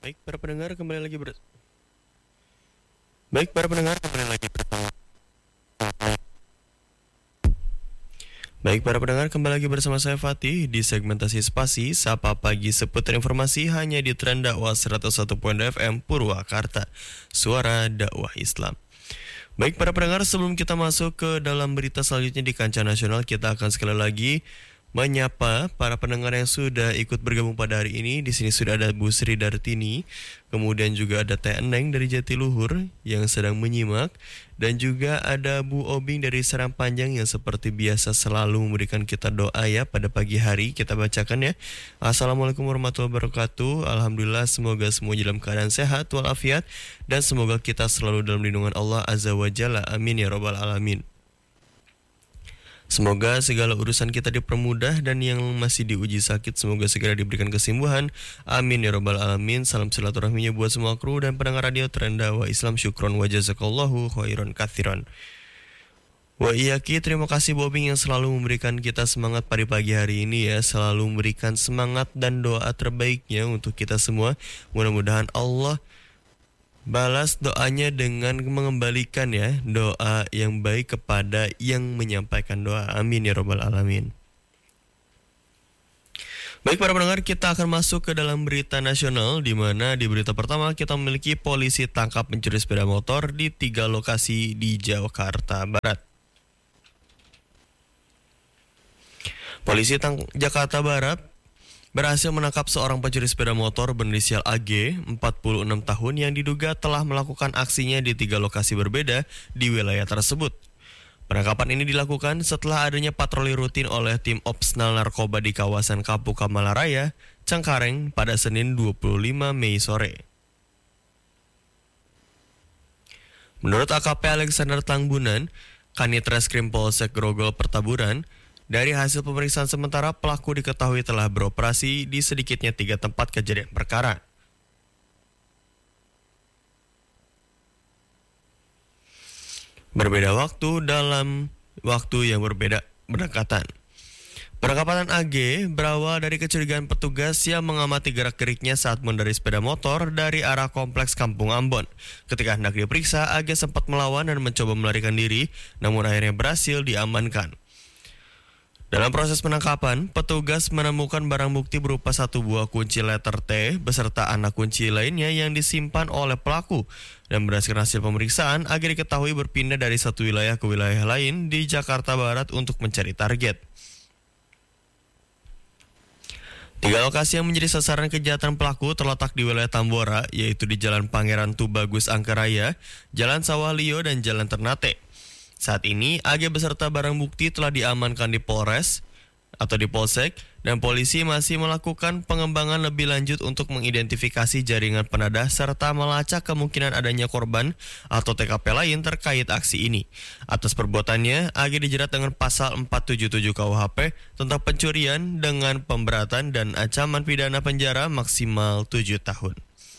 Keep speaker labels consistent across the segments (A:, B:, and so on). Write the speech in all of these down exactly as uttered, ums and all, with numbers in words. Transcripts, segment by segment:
A: Baik para pendengar kembali lagi ber Baik para pendengar kembali lagi bersama Baik para pendengar kembali lagi bersama saya Fatih di segmentasi spasi Sapa Pagi seputar informasi hanya di Trend Dakwah seratus satu koma nol F M Purwakarta, suara dakwah Islam. Baik para pendengar, sebelum kita masuk ke dalam berita selanjutnya di kancah nasional, kita akan sekali lagi menyapa para pendengar yang sudah ikut bergabung pada hari ini. Di sini sudah ada Bu Sri Dartini, kemudian juga ada Teh Eneng dari Jatiluhur yang sedang menyimak, dan juga ada Bu Obing dari Serang Panjang yang seperti biasa selalu memberikan kita doa ya pada pagi hari. Kita bacakan ya. Assalamualaikum warahmatullahi wabarakatuh. Alhamdulillah, semoga semua dalam keadaan sehat walafiat dan semoga kita selalu dalam lindungan Allah Azza wa Jalla. Amin ya rabbal alamin. Semoga segala urusan kita dipermudah dan yang masih diuji sakit semoga segera diberikan kesembuhan. Amin ya rabbal alamin. Salam silaturahminya buat semua kru dan pendengar radio Trend Dakwah Islam. Syukron wa jazakallahu khairan katsiran. Wa iyaki, terima kasih Bobing yang selalu memberikan kita semangat pada pagi hari ini ya. Selalu memberikan semangat dan doa terbaiknya untuk kita semua. Mudah-mudahan Allah balas doanya dengan mengembalikan ya doa yang baik kepada yang menyampaikan doa. Amin ya rabbal alamin. Baik para pendengar, kita akan masuk ke dalam berita nasional, di mana di berita pertama kita memiliki polisi tangkap pencuri sepeda motor di tiga lokasi di Jakarta Barat. Polisi tang- Jakarta Barat berhasil menangkap seorang pencuri sepeda motor berinisial A G, empat puluh enam tahun, yang diduga telah melakukan aksinya di tiga lokasi berbeda di wilayah tersebut. Penangkapan ini dilakukan setelah adanya patroli rutin oleh tim Opsnal Narkoba di kawasan Kampung Kamalaraya, Cengkareng pada Senin dua puluh lima Mei sore. Menurut A K P Alexander Tangbunan, Kanit Reskrim Polsek Grogol Pertaburan, dari hasil pemeriksaan sementara, pelaku diketahui telah beroperasi di sedikitnya tiga tempat kejadian perkara. Berbeda waktu dalam waktu yang berbeda berdekatan. Penangkapan A G berawal dari kecurigaan petugas yang mengamati gerak-geriknya saat mengendarai sepeda motor dari arah kompleks Kampung Ambon. Ketika hendak diperiksa, A G sempat melawan dan mencoba melarikan diri, namun akhirnya berhasil diamankan. Dalam proses penangkapan, petugas menemukan barang bukti berupa satu buah kunci letter T beserta anak kunci lainnya yang disimpan oleh pelaku. Dan berdasarkan hasil pemeriksaan, A G diketahui berpindah dari satu wilayah ke wilayah lain di Jakarta Barat untuk mencari target. Tiga lokasi yang menjadi sasaran kejahatan pelaku terletak di wilayah Tambora, yaitu di Jalan Pangeran Tubagus Angkeraya, Jalan Sawah Lio, dan Jalan Ternate. Saat ini, A G beserta barang bukti telah diamankan di Polres atau di Polsek, dan polisi masih melakukan pengembangan lebih lanjut untuk mengidentifikasi jaringan penadah serta melacak kemungkinan adanya korban atau T K P lain terkait aksi ini. Atas perbuatannya, A G dijerat dengan pasal empat tujuh tujuh K U H P tentang pencurian dengan pemberatan dan ancaman pidana penjara maksimal tujuh tahun.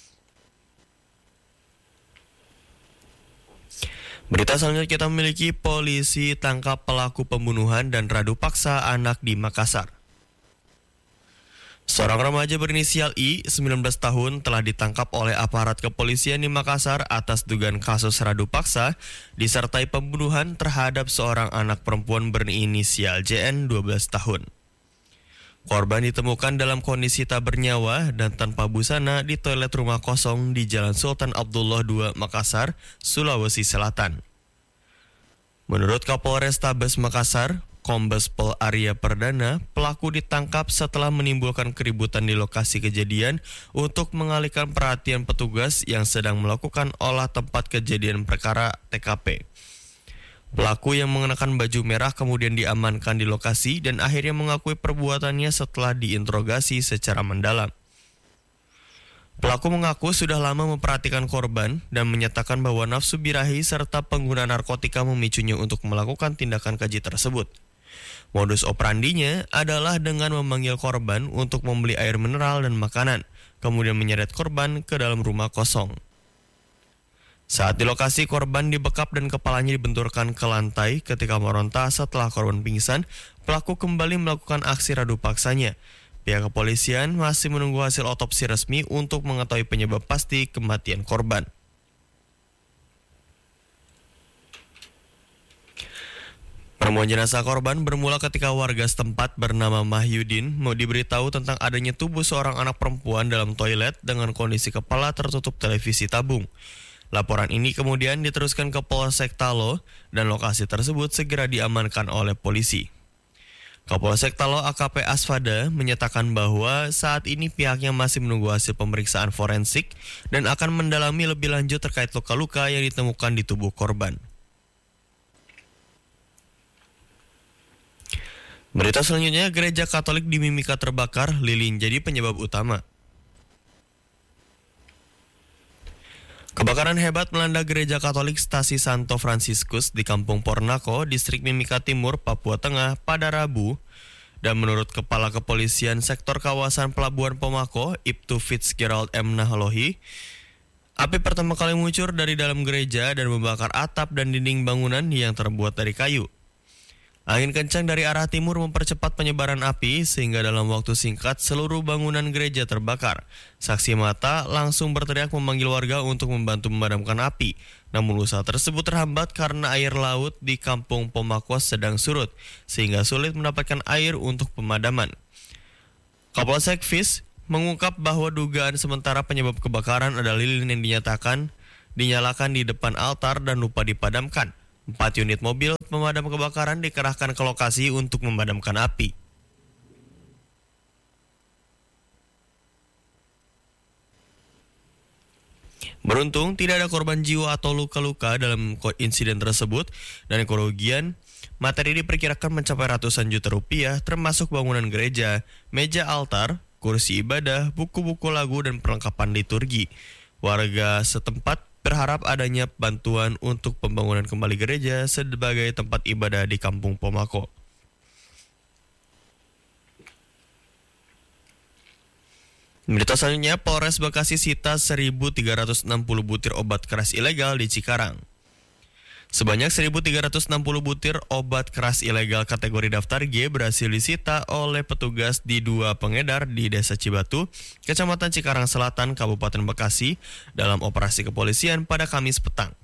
A: Berita selanjutnya kita memiliki polisi tangkap pelaku pembunuhan dan radu paksa anak di Makassar. Seorang remaja berinisial I, sembilan belas tahun, telah ditangkap oleh aparat kepolisian di Makassar atas dugaan kasus radu paksa disertai pembunuhan terhadap seorang anak perempuan berinisial J N, dua belas tahun. Korban ditemukan dalam kondisi tak bernyawa dan tanpa busana di toilet rumah kosong di Jalan Sultan Abdullah kedua, Makassar, Sulawesi Selatan. Menurut Kapolres Tabes Makassar, Kombes Pol Arya Perdana, pelaku ditangkap setelah menimbulkan keributan di lokasi kejadian untuk mengalihkan perhatian petugas yang sedang melakukan olah tempat kejadian perkara T K P. Pelaku yang mengenakan baju merah kemudian diamankan di lokasi dan akhirnya mengakui perbuatannya setelah diinterogasi secara mendalam. Pelaku mengaku sudah lama memperhatikan korban dan menyatakan bahwa nafsu birahi serta penggunaan narkotika memicunya untuk melakukan tindakan keji tersebut. Modus operandinya adalah dengan memanggil korban untuk membeli air mineral dan makanan, kemudian menyeret korban ke dalam rumah kosong. Saat di lokasi, korban dibekap dan kepalanya dibenturkan ke lantai. Ketika meronta setelah korban pingsan, pelaku kembali melakukan aksi radu paksanya. Pihak kepolisian masih menunggu hasil otopsi resmi untuk mengetahui penyebab pasti kematian korban. Penemuan jenazah korban bermula ketika warga setempat bernama Mahyudin mau diberitahu tentang adanya tubuh seorang anak perempuan dalam toilet dengan kondisi kepala tertutup televisi tabung. Laporan ini kemudian diteruskan ke Polsek Talo dan lokasi tersebut segera diamankan oleh polisi. Kapolsek Talo A K P Asfada menyatakan bahwa saat ini pihaknya masih menunggu hasil pemeriksaan forensik dan akan mendalami lebih lanjut terkait luka-luka yang ditemukan di tubuh korban. Berita selanjutnya, gereja Katolik di Mimika terbakar, lilin jadi penyebab utama. Kebakaran hebat melanda gereja Katolik Stasi Santo Fransiskus di Kampung Pornako, distrik Mimika Timur, Papua Tengah pada Rabu. Dan menurut Kepala Kepolisian Sektor Kawasan Pelabuhan Pomako, Ibtu Fitzgerald M. Nahalohi, api pertama kali muncul dari dalam gereja dan membakar atap dan dinding bangunan yang terbuat dari kayu. Angin kencang dari arah timur mempercepat penyebaran api sehingga dalam waktu singkat seluruh bangunan gereja terbakar. Saksi mata langsung berteriak memanggil warga untuk membantu memadamkan api. Namun usaha tersebut terhambat karena air laut di Kampung Pomako sedang surut sehingga sulit mendapatkan air untuk pemadaman. Kapolsek Fis mengungkap bahwa dugaan sementara penyebab kebakaran adalah lilin yang dinyatakan dinyalakan di depan altar dan lupa dipadamkan. Empat unit mobil pemadam kebakaran dikerahkan ke lokasi untuk memadamkan api. Beruntung tidak ada korban jiwa atau luka-luka dalam insiden tersebut dan kerugian materi diperkirakan mencapai ratusan juta rupiah termasuk bangunan gereja, meja altar, kursi ibadah, buku-buku lagu dan perlengkapan liturgi. Warga setempat berharap adanya bantuan untuk pembangunan kembali gereja sebagai tempat ibadah di Kampung Pomako. Berita selanjutnya, Polres Bekasi sita seribu tiga ratus enam puluh butir obat keras ilegal di Cikarang. Sebanyak seribu tiga ratus enam puluh butir obat keras ilegal kategori daftar G berhasil disita oleh petugas di dua pengedar di Desa Cibatu, Kecamatan Cikarang Selatan, Kabupaten Bekasi dalam operasi kepolisian pada Kamis petang.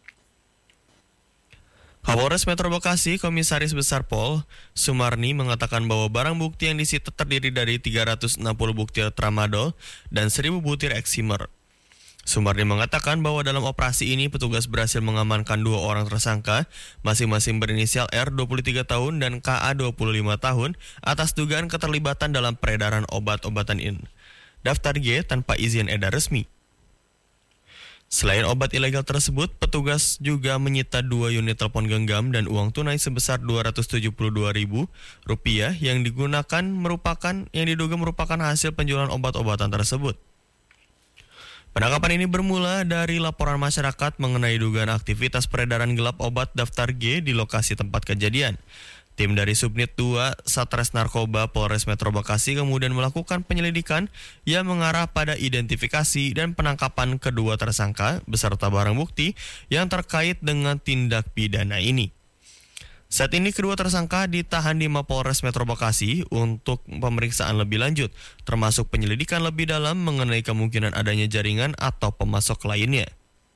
A: Kapolres Metro Bekasi, Komisaris Besar Pol Sumarni mengatakan bahwa barang bukti yang disita terdiri dari tiga ratus enam puluh butir tramadol dan seribu butir eksimer. Sumarni mengatakan bahwa dalam operasi ini petugas berhasil mengamankan dua orang tersangka, masing-masing berinisial R dua puluh tiga tahun dan K A dua puluh lima tahun atas dugaan keterlibatan dalam peredaran obat-obatan in daftar G tanpa izin edar resmi. Selain obat ilegal tersebut, petugas juga menyita dua unit telepon genggam dan uang tunai sebesar dua ratus tujuh puluh dua ribu rupiah yang digunakan merupakan yang diduga merupakan hasil penjualan obat-obatan tersebut. Penangkapan ini bermula dari laporan masyarakat mengenai dugaan aktivitas peredaran gelap obat daftar G di lokasi tempat kejadian. Tim dari Subnit dua Satres Narkoba Polres Metro Bekasi kemudian melakukan penyelidikan yang mengarah pada identifikasi dan penangkapan kedua tersangka beserta barang bukti yang terkait dengan tindak pidana ini. Saat ini kedua tersangka ditahan di Mapolres Metro Bekasi untuk pemeriksaan lebih lanjut, termasuk penyelidikan lebih dalam mengenai kemungkinan adanya jaringan atau pemasok lainnya.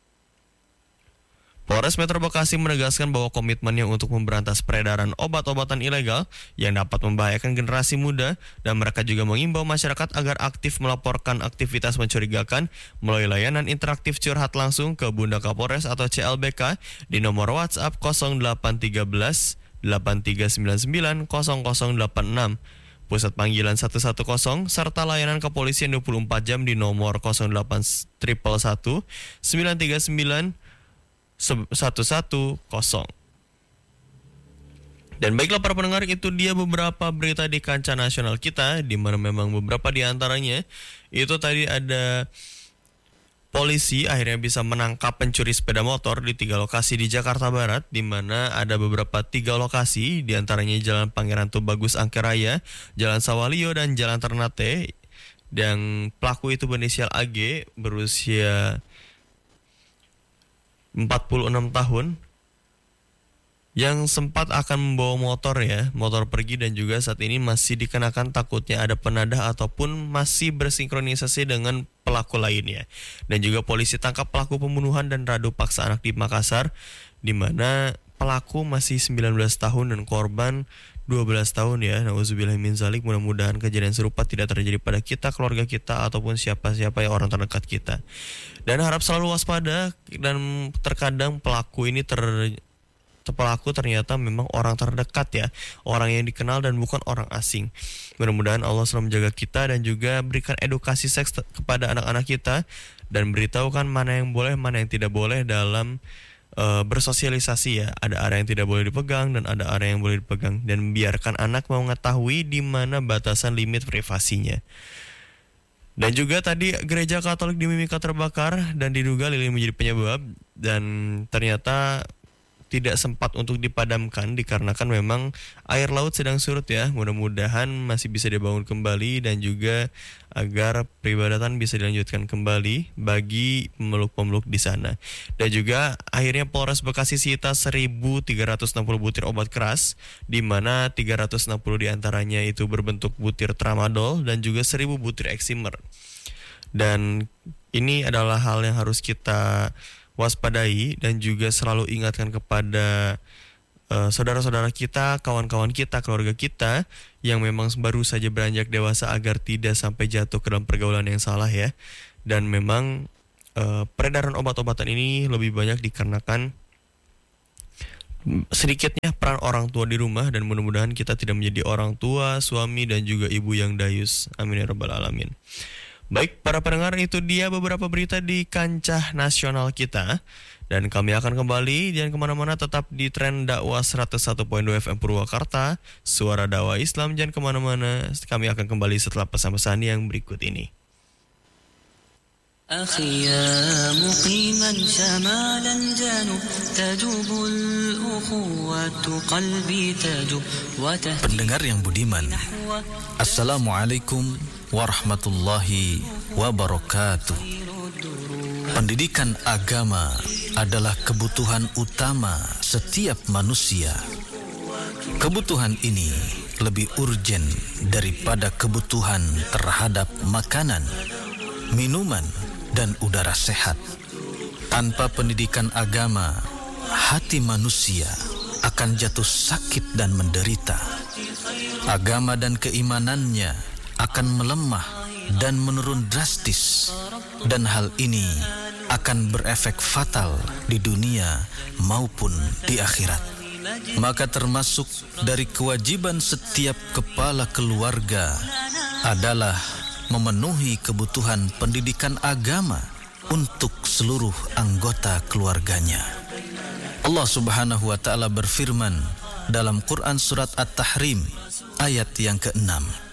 A: Polres Metro Bekasi menegaskan bahwa komitmennya untuk memberantas peredaran obat-obatan ilegal yang dapat membahayakan generasi muda dan mereka juga mengimbau masyarakat agar aktif melaporkan aktivitas mencurigakan melalui layanan interaktif curhat langsung ke Bunda Kapolres atau C L B K di nomor WhatsApp nol delapan satu tiga delapan tiga sembilan sembilan nol nol delapan enam, pusat panggilan satu satu nol, serta layanan kepolisian dua puluh empat jam di nomor nol delapan satu satu sembilan tiga sembilan satu satu nol. Dan baiklah para pendengar, itu dia beberapa berita di kancah nasional kita, di mana memang beberapa di antaranya itu tadi ada polisi akhirnya bisa menangkap pencuri sepeda motor di tiga lokasi di Jakarta Barat, di mana ada beberapa tiga lokasi, di antaranya Jalan Pangeran Tubagus Angkeraya, Jalan Sawalio, dan Jalan Ternate. Dan pelaku itu berinisial A G, berusia empat puluh enam tahun, yang sempat akan membawa motor ya, motor pergi dan juga saat ini masih dikenakan takutnya ada penadah ataupun masih bersinkronisasi dengan pelaku lainnya. Dan juga polisi tangkap pelaku pembunuhan dan radu paksa anak di Makassar, di mana pelaku masih sembilan belas tahun dan korban dua belas tahun ya. Nauzubillah min zalik. Mudah-mudahan kejadian serupa tidak terjadi pada kita, keluarga kita ataupun siapa-siapa yang orang terdekat kita. Dan harap selalu waspada, dan terkadang pelaku ini ter pelaku ternyata memang orang terdekat ya, orang yang dikenal dan bukan orang asing. Mudah-mudahan Allah selalu menjaga kita dan juga berikan edukasi seks kepada anak-anak kita dan beritahukan mana yang boleh, mana yang tidak boleh dalam Uh, bersosialisasi ya. Ada area yang tidak boleh dipegang dan ada area yang boleh dipegang, dan biarkan anak mengetahui di mana batasan limit privasinya. Dan juga tadi gereja Katolik di Mimika terbakar dan diduga lilin menjadi penyebab, dan ternyata tidak sempat untuk dipadamkan dikarenakan memang air laut sedang surut ya. Mudah-mudahan masih bisa dibangun kembali dan juga agar peribadatan bisa dilanjutkan kembali bagi pemeluk-pemeluk di sana. Dan juga akhirnya Polres Bekasi sita seribu tiga ratus enam puluh butir obat keras, di mana tiga ratus enam puluh diantaranya itu berbentuk butir tramadol dan juga seribu butir eksimer. Dan ini adalah hal yang harus kita waspadai dan juga selalu ingatkan kepada uh, saudara-saudara kita, kawan-kawan kita, keluarga kita yang memang baru saja beranjak dewasa agar tidak sampai jatuh ke dalam pergaulan yang salah ya. Dan memang uh, peredaran obat-obatan ini lebih banyak dikarenakan sedikitnya peran orang tua di rumah, dan mudah-mudahan kita tidak menjadi orang tua, suami dan juga ibu yang dayus. Amin ya rabbal alamin. Baik, para pendengar, itu dia beberapa berita di kancah nasional kita. Dan kami akan kembali, jangan kemana-mana, tetap di Tren Dakwah seratus satu koma dua F M Purwakarta, Suara Dakwah Islam. Jangan kemana-mana, kami akan kembali setelah pesan-pesan yang berikut ini.
B: أخي يا مقيما شمالا جنوب تجوب الأخوة قلبي تجوب.
C: Pendengar yang budiman, Assalamualaikum warahmatullahi wabarakatuh. Pendidikan agama adalah kebutuhan utama setiap manusia. Kebutuhan ini lebih urgen daripada kebutuhan terhadap makanan, minuman, dan udara sehat. Tanpa pendidikan agama, hati manusia akan jatuh sakit dan menderita. Agama dan keimanannya akan melemah dan menurun drastis, dan hal ini akan berefek fatal di dunia maupun di akhirat. Maka termasuk dari kewajiban setiap kepala keluarga adalah memenuhi kebutuhan pendidikan agama untuk seluruh anggota keluarganya. Allah Subhanahu wa taala berfirman dalam Quran surat At-Tahrim ayat yang keenam,